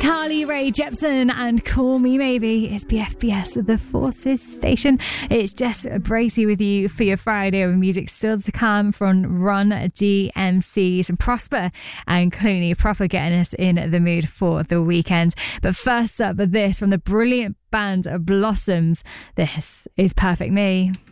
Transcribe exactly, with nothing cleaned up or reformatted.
Carly Rae Jepsen and Call Me Maybe. It's B F B S, the Forces station. It's Jess Bracey with you for your Friday with music still to come from Run D M C, some Prosper and Clooney, proper getting us in the mood for the weekend. But first up, this from the brilliant band Blossoms. This is Perfect Me.